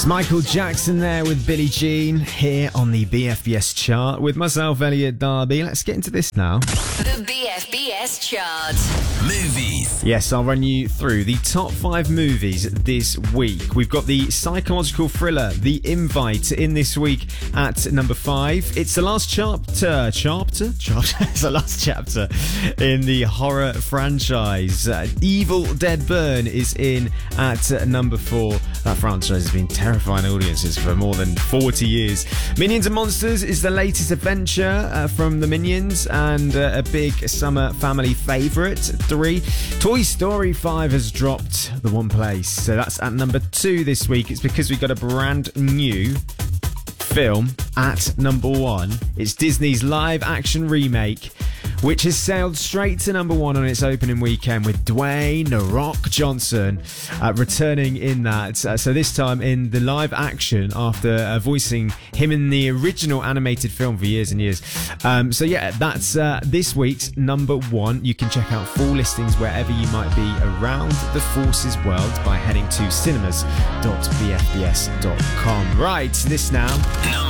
Michael Jackson there with Billie Jean here on the BFBS chart with myself, Elliot Darby. Let's get into this now. The BFBS chart. Movies. Yes, I'll run you through the top 5 movies this week. We've got the psychological thriller The Invite in this week at number 5. It's the last chapter. It's the last chapter in the horror franchise. Evil Dead Burn is in at number 4. That franchise has been terrifying audiences for more than 40 years. Minions and Monsters is the latest adventure from the Minions and a big summer family favourite. 3. Toy Story 5 has dropped the one place, so that's at number 2 this week. It's because we got a brand new film at number 1. It's Disney's live action remake, which has sailed straight to number 1 on its opening weekend with Dwayne "The Rock" Johnson returning in that. So this time in the live action after voicing him in the original animated film for years and years. So yeah, that's this week's number 1. You can check out full listings wherever you might be around the Forces world by heading to cinemas.bfbs.com. Right, this now.